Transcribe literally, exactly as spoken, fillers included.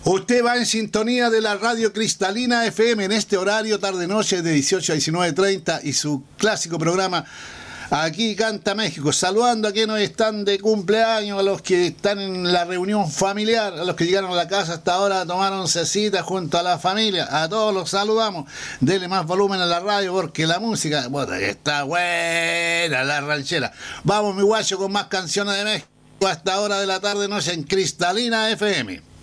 Usted va en sintonía de la radio Cristalina F M en este horario tarde-noche de dieciocho a diecinueve treinta y su clásico programa Aquí Canta México, saludando a quienes están de cumpleaños, a los que están en la reunión familiar, a los que llegaron a la casa hasta ahora a tomar oncecita junto a la familia, a todos los saludamos. Dele más volumen a la radio porque la música, bueno, está buena la ranchera. Vamos mi guacho con más canciones de México hasta hora de la tarde noche en Cristalina F M.